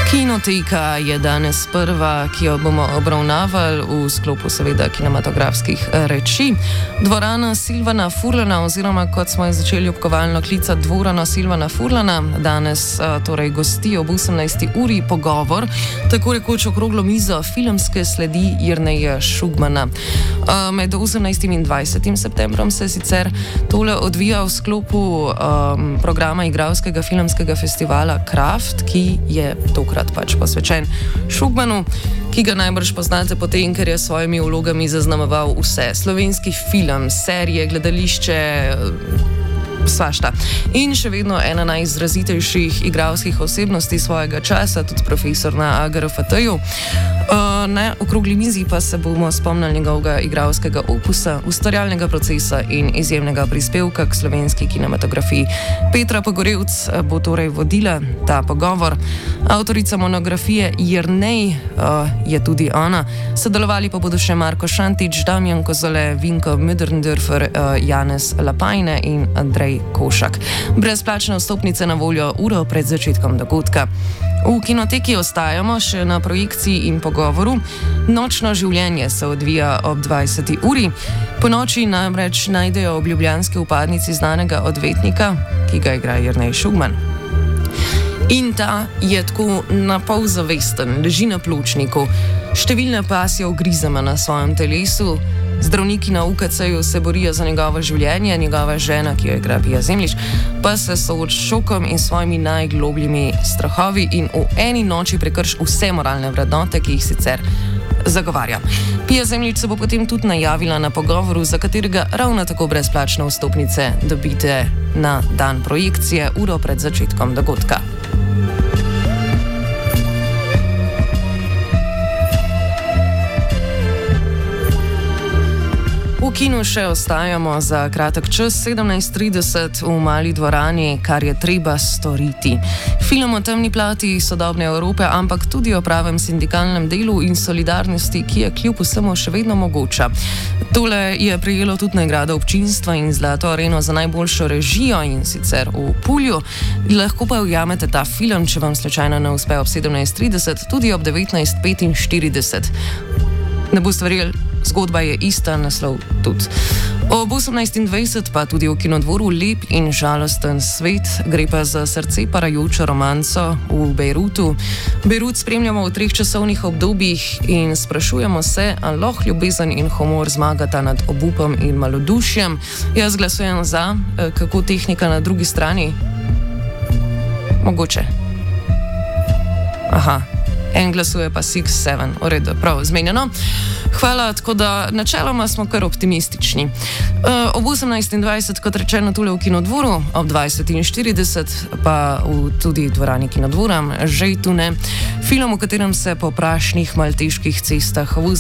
Kinoteka je danes prva, ki jo bomo obravnavali v sklopu seveda kinematografskih reči. Dvorana Silvana Furlana, oziroma kot smo jo začeli obkovalno klicati Dvorana Silvana Furlana, danes torej gosti ob 18. uri pogovor, tako rekoč okroglo mizo filmske sledi Jerneja Šugmana. Med 18. in 20. septembrom se sicer tole odvija v sklopu programa igralskega filmskega festivala Kraft, ki je tokrat pač posvečen Šugmanu, ki ga najbrž poznate potem, ker je s svojimi vlogami zaznamoval vse. Slovenski film, serije, gledališče, svašta. In še vedno ena najizrazitejših igralskih osebnosti svojega časa, tudi profesor na AGRFT-ju. Na okrogli mizi pa se bomo spomnili njegovega igralskega opusa, ustvarjalnega procesa in izjemnega prispevka k slovenski kinematografiji. Petra Pogorevc bo torej vodila ta pogovor. Avtorica monografije Jernej je tudi ona. Sodelovali pa bodo še Marko Šantič, Damjan Kozole, Vinko Möderndorfer, Janez Lapajne in Andrej Košak. Brezplačne vstopnice na voljo uro pred začetkom dogodka. V kinoteki ostajamo še na projekciji in pogovoru. Nočno življenje se odvija ob 20. uri. Po noči namreč najdejo ob ljubljanski vpadnici znanega odvetnika, ki ga igra Jernej Šugman. In ta je tako napol zavesten, leži na pločniku. Številne pasje ugrizama na svojem telesu. Zdravniki na UKC-ju se borijo za njegovo življenje, njegova žena, ki jo igra Pia Zemljič, pa se sooči s šokom in svojimi najglobljimi strahovi in v eni noči prekrši vse moralne vrednote, ki jih sicer zagovarja. Pia Zemljič se bo potem tudi najavila na pogovoru, za katerega ravno tako brezplačne vstopnice dobite na dan projekcije, uro pred začetkom dogodka. V kinu še ostajamo za kratek čas, 17:30 v mali dvorani, Kar je treba storiti. Film o temni plati sodobne Evrope, ampak tudi o pravem sindikalnem delu in solidarnosti, ki je kljub vsemu še vedno mogoča. Tole je prejelo tudi nagrado občinstva in Zlato areno za najboljšo režijo, in sicer v Pulju. Lahko pa ujamete ta film, če vam slučajno ne uspe ob 17:30, tudi ob 19:45. Ne boste verjeli, zgodba je ista, naslov tudi. Ob 18:20 pa tudi v Kinodvoru Lep in žalosten svet, gre pa za srce parajočo romanco v Bejrutu. Bejrut spremljamo v 3 časovnih obdobjih in sprašujemo se, ali lahko ljubezen in humor zmagata nad obupom in malodušjem. Jaz glasujem za, kako tehnika na drugi strani? Mogoče. Aha. En glasuje pa 6-7, v redu, prav, zmenjeno. Hvala, tako da načeloma smo kar optimistični. Ob 18:20, kot rečeno, tule v Kinodvoru, ob 20:40 pa v tudi dvorani Kinodvora, Žejtune, film, v katerem se po prašnih malteških cestah vozi